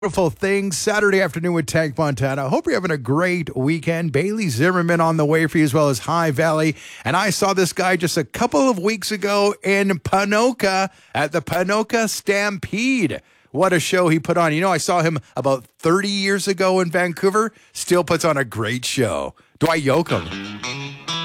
Beautiful things. Saturday afternoon with Tank Montana. Hope you're having a great weekend. Bailey Zimmerman on the way for you, as well as High Valley. And I saw this guy just a couple of weeks ago in Ponoka at the Ponoka Stampede. What a show he put on. You know, I saw him about 30 years ago in Vancouver. Still puts on a great show. Dwight Yoakam.